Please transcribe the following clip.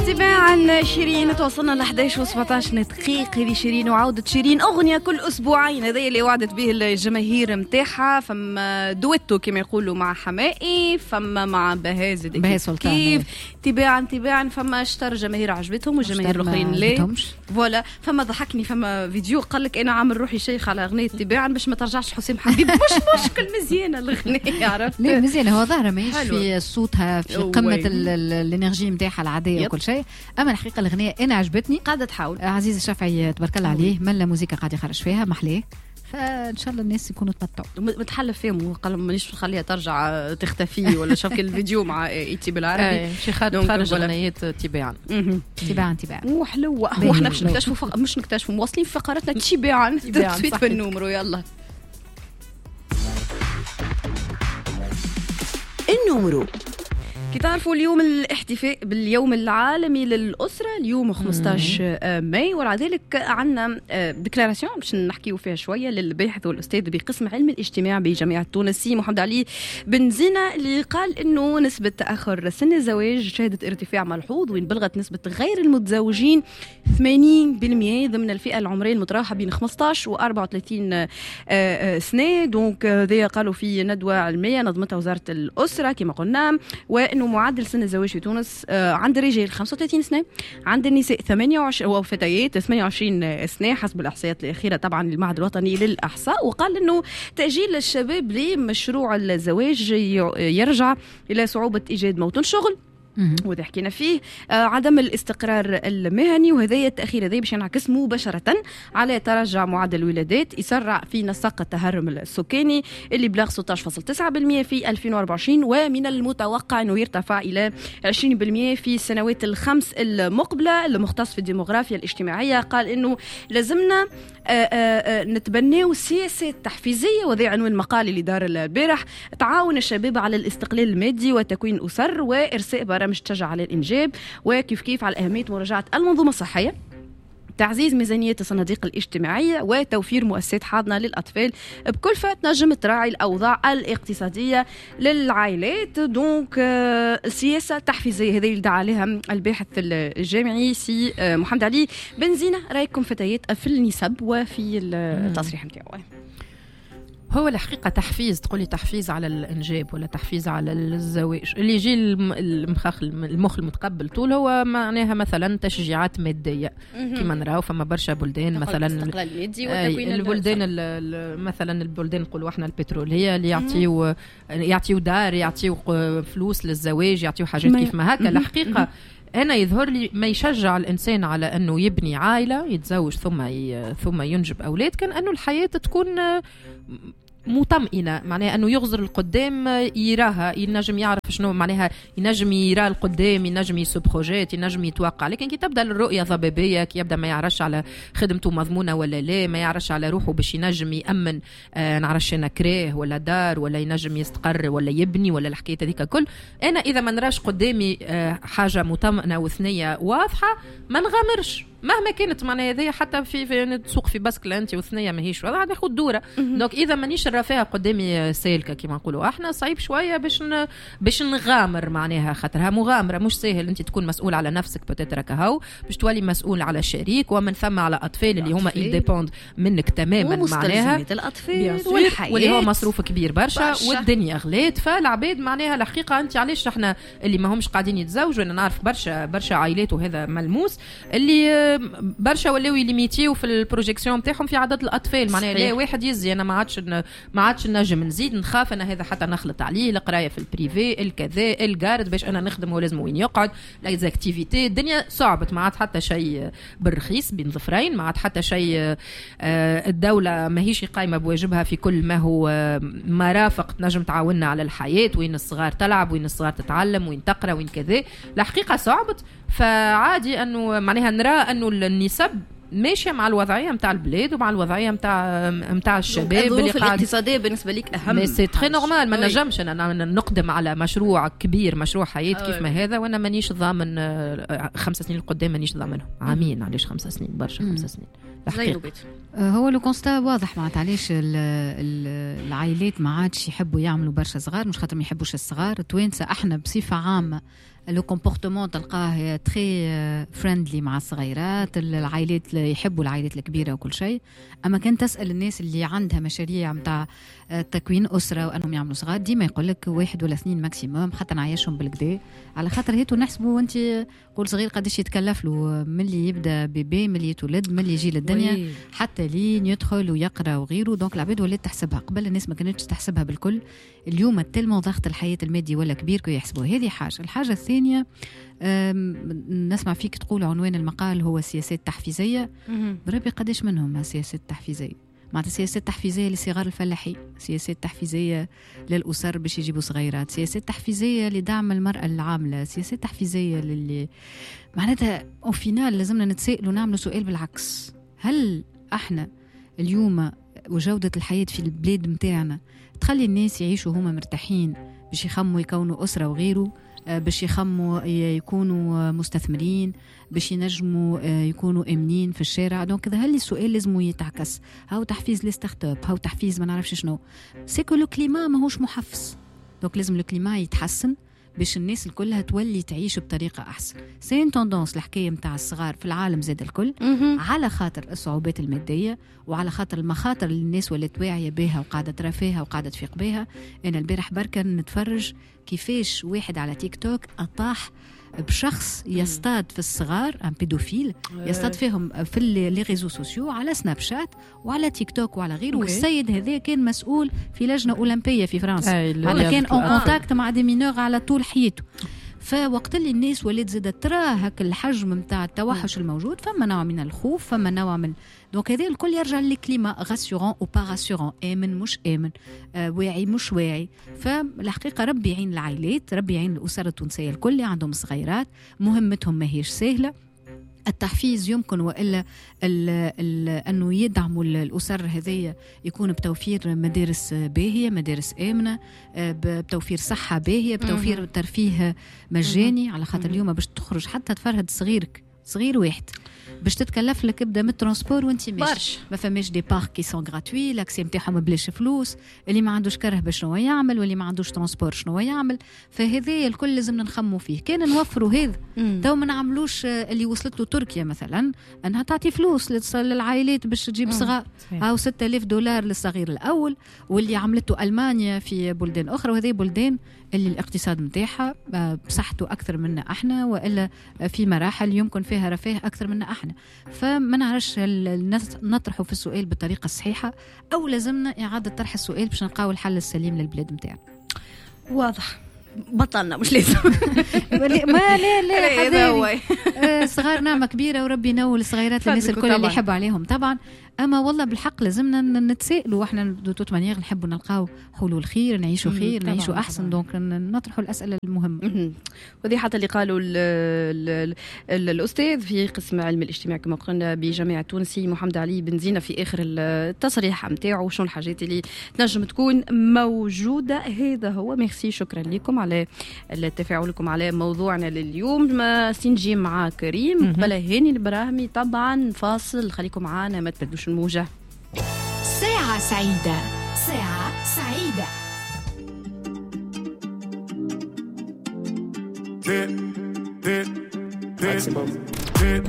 تباعا شيرين توصلنا ل 11 و17 دقيقة. هذه شيرين وعودة شيرين أغنية كل أسبوعين، هذا اللي وعدت به الجماهير متاعها. فما دويتو كما يقولوا مع حمائي، فما مع بهاز كيف تباعا فما اشتر جماهير عجبتهم والجماهير الآخرين لا فوالا. فما ضحكني، فما فيديو قال لك أنا عامل روحي شيخ على أغنية تباعا باش ما ترجعش حسام حبيب. مش مشكل، مزيانة الأغنية، عرفت؟ لا مزيانة، هو ظاهرة ماهيش في صوتها في قمة الانرجي متاعها العادية وكل شيء، اما الحقيقه الاغنيه انا عجبتني، قاعده تحاول. عزيز الشافعي تبارك الله عليه، من الموسيقى قاعد يخرج فيها محليه، فان شاء الله الناس يكونوا تمتعوا. متحلف فيهم وقال مانيش نخليها ترجع تختفي ولا شوف الفيديو مع ايتي بالعربي شي خارج اغنيات تباعا وحلوه. واحنا باش نكتشفوا مش نكتشفوا مواصلين في فقرتنا تباعا تسويت في النمرو. يلا النمرو. كي تعرفوا اليوم الاحتفاء باليوم العالمي للأسرة اليوم 15 ماي، وعلى ذلك عندنا ديكلاراسيون باش نحكيو فيها شوية للباحث والأستاذ بقسم علم الاجتماع بجامعة تونس سي محمد علي بن زينة، اللي قال إنه نسبة تأخر سن الزواج شهدت ارتفاع ملحوظ، وين بلغت نسبة غير المتزوجين 80% ضمن الفئة العمرية المتراوحة بين 15 و 34 سنة. دونك ذي قالوا في ندوة علمية نظمتها وزارة الأسرة كما قلنا، وإنه معدل سن الزواج في تونس عند الرجال 35 سنة، عند النساء 28 وفتيات 28 سنة حسب الإحصائيات الأخيرة طبعا للمعهد الوطني للإحصاء. وقال إنه تأجيل الشباب لمشروع الزواج يرجع إلى صعوبة إيجاد موطن شغل، وده حكينا فيه عدم الاستقرار المهني، وهذا التأخير هذا باش ينعكس مباشرة على تراجع معدل الولادات، يسرع في نسق التهرم السكاني اللي بلغ 16.9% في 2024، ومن المتوقع أنه يرتفع إلى 20% في السنوات الخمس المقبلة. المختص في الديموغرافيا الاجتماعية قال إنه لازمنا نتبناو سياسات تحفيزية، وذي عنوان المقال اللي دار البارح، تعاون الشباب على الاستقلال المادي وتكوين أسر وإرساء برامج تشجع على الإنجاب، وكيف على أهمية مراجعة المنظومة الصحية، تعزيز ميزانية الصناديق الاجتماعية، وتوفير مؤسسات حاضنة للأطفال بكلفة تنجم تراعي الأوضاع الاقتصادية للعائلات. دونك سياسة تحفيزية هذه اللي دعا عليها الباحث الجامعي سي محمد علي بن زينة. رأيكم فتيات في النسب وفي التصريح متاعه؟ هو الحقيقة تحفيز، تقولي تحفيز على الإنجاب ولا تحفيز على الزواج، اللي يجي المخ المتقبل طول هو معناها مثلا تشجيعات مادية كما نراو. فما برشا بلدان مثلا البلدان مثلا البلدان نقولوا احنا البترولية اللي يعطيو دار، يعطيو فلوس للزواج، يعطيو حاجات كيف ما هكا. الحقيقة أنا يظهر لي ما يشجع الإنسان على أنه يبني عائلة، يتزوج ثم ينجب أولاد، كان أنه الحياة تكون مطمئنة، معناها أنه يغزر القدام يراها، ينجم يعرف شنو معناها، ينجم يرى القدام، ينجم يسبروجيت، ينجم يتوقع. لكن كي تبدأ الرؤية ضبابية، كي يبدأ ما يعرفش على خدمته مضمونة ولا لا، ما يعرفش على روحه باش ينجم يأمن نعرفش أنا كراه ولا دار ولا ينجم يستقر ولا يبني ولا الحكاية هذيك كل. أنا إذا ما نراش قدامي حاجة مطمئنة وثنية واضحة ما نغامرش مهما كانت معناها هذه. حتى في تسوق في باسكل انت وثنيه ماهيش واضحه ناخذ دوره. دونك اذا مانيش رافعها قدامي سالكه كما نقولوا احنا، صعيب شويه باش نغامر معناها، خاطرها مغامره مش سهل. انت تكون مسؤول على نفسك بتترك هاو باش تولي مسؤول على شريك، ومن ثم على اطفال اللي هما يديبوند منك تماما معناها، الاطفال واللي هو مصروف كبير برشا والدنيا غلات. فالعباد معناها الحقيقه انت علاش احنا اللي ما همش قاعدين يتزوجوا، انا نعرف برشا عائلات وهذا ملموس اللي برشا ولاو يليميتيو في البروجيكسيون نتاعهم في عدد الاطفال. معناها لا واحد يزي انا ما عادش نجم نزيد، نخاف انا هذا حتى نخلط عليه القرايه في البريفي الكذا الجارد باش انا نخدم هو لازم وين يقعد ليزاكتيفيتي. الدنيا صعبت، ما عاد حتى شيء بالرخيص بين ظفرين، ما عاد حتى شيء الدوله ماهيش قايمه بواجبها في كل ما هو مرافق تنجم تعاوننا على الحياه، وين الصغار تلعب، وين الصغار تتعلم، وين تقرا، وين كذا. الحقيقه صعبت. فعادي انه معناها نرى انه النسب ماشيه مع الوضعيه نتاع البلاد ومع الوضعيه نتاع الشباب اللي قاعد الاقتصاديه بالنسبه لك اهم. سي تري نورمال، ما نجمش انا نقدم على مشروع كبير، مشروع حياه كيف ما هذا، وانا مانيش ضامن 5 سنين القدام، مانيش ضامنهم. عامين علاش 5 سنين برشا 5 سنين. هو لو كونستا واضح، معناتها علاش العائلات ما عادش يحبوا يعملوا برشا صغار، مش خاطر ما يحبوش الصغار. التوانسه احنا بصفه عامه لو كومبورتمون تلقاه تري فريندلي مع الصغيرات، العائلات يحبوا العائلات الكبيره وكل شيء. اما كان تسال الناس اللي عندها مشاريع نتاع تكوين اسره وانهم يعملوا صغار، ديما يقول لك 1 ولا 2 ماكسيموم، حتى نعيشهم بالكدا. على خاطر هيتو نحسبوا انت كل صغير قداش يتكلف له من اللي يبدا بيبي، من اللي يتولد، من اللي يجي للدنيا حتى لين يدخل ويقرا وغيره. دونك العباد ولات تحسبها، قبل الناس ما كانتش تحسبها بالكل. اليوم تلمو ضغط الحياه المادي ولا كبير كي يحسبوا. هذه حاجه. الحاجه الثانيه نسمع فيك تقول عنوان المقال هو سياسات تحفيزيه. بربي قداش منهم سياسات تحفيزيه؟ معناتها سياسات تحفيزيه لصغار الفلاحين، سياسات تحفيزيه للاسر باش يجيبوا صغيرات، سياسات تحفيزيه لدعم المراه العامله، سياسات تحفيزيه للي معناتها او فينال لازمنا نتسائل ونعملوا سؤال بالعكس. هل احنا اليوم وجوده الحياه في البلاد متاعنا تخلي الناس يعيشوا هما مرتاحين باش يخموا يكونوا اسره وغيره، باش يخموا يكونوا مستثمرين، باش ينجموا يكونوا امنين في الشارع؟ دونك هذا السؤال لازم يتعكس. هاو تحفيز للستارت اب، هاو تحفيز ما نعرفش شنو، سيكو لو كليما ماهوش محفز. دونك لازم الكليما يتحسن باش الناس الكلها تولي تعيش بطريقه احسن. سين توندونس الحكايه نتاع الصغار في العالم زاد الكل على خاطر الصعوبات الماديه وعلى خاطر المخاطر اللي الناس ولات واعيه بها وقاعده ترى فيها وقاعده تفيق بها. انا البارح بركه نتفرج كيفاش واحد على تيك توك اطاح بشخص يصطاد في الصغار، ان بيدوفيل يصطاد فيهم في لي ريزو سوسيو على سناب شات وعلى تيك توك وعلى غيره. والسيد هذا كان مسؤول في لجنه اولمبيه في فرنسا، هذا كان اون كونتاكت مع دي مينور على طول حياته. فوقت اللي الناس ولات زادت ترى هك الحجم نتاع التوحش الموجود، فما نوع من الخوف، فما نوع من دونك هذا الكل يرجع للكليما غاسيورون او با غاسيورون، امن مش امن، واعي مش واعي. فالحقيقه ربي يعين العائلات، ربي يعين الاسر التونسيه الكل اللي عندهم صغيرات، مهمتهم ما هيش سهله. التحفيز يمكن وإلا أنه يدعموا الأسر هذية يكون بتوفير مدارس باهية، مدارس آمنة، بتوفير صحة باهية، بتوفير ترفيه مجاني. على خاطر اليوم باش تخرج حتى تفرهد صغيرك، صغير واحد باش تتكلف لك ابدا من الترانسبور وانت ماشي، ما فماش دي بارك كي سون غراتوي، لاكسي نتاعهم بلاش فلوس، اللي ما عندوش كره باش شنو يعمل، واللي ما عندوش ترانسبور شنو يعمل. فهذا الكل لازم نخموا فيه. كان نوفروا هذا تو ما نعملوش اللي وصلت له تركيا مثلا، انها تعطي فلوس للعائلات باش تجيب صغار، او $6000 للصغير الاول، واللي عملته المانيا في بلدان اخرى. وهذه بلدان اللي الاقتصاد نتاعها بصحته اكثر منا احنا، والا في مراحل يمكن فيها رفاه اكثر منا احنا. فما نعرفش الناس نطرحوا في السؤال بالطريقه الصحيحه او لازمنا اعاده طرح السؤال باش نلقاو الحل السليم للبلاد نتاعنا. واضح بطلنا مش لازم ما لا هذا هو صغار نعمة كبيرة وربي ينول الصغيرات الناس الكل اللي يحبوا عليهم طبعا. أما والله بالحق لازمنا نتسائلوا، وإحنا دوتوت مانيير نحبوا نلقاو حلول خير، نعيشوا خير، نعيشوا أحسن. دونك نطرحوا الأسئلة المهمة. وذي حتى اللي قالوا الأستاذ في قسم علم الاجتماع كما قلنا بجامعة تونسي محمد علي بن زينة في آخر التصريح متاعه شنو الحاجات اللي تنجم تكون موجودة. هذا هو. ميرسي، شكرا لكم على تفاعلكم على موضوعنا لليوم. سنجي مع كريم قبل هاني البراهمي طبعا فاصل. خليكم معانا، ما تبدوش الموجة. ساعة سعيدة، ساعة سعيدة.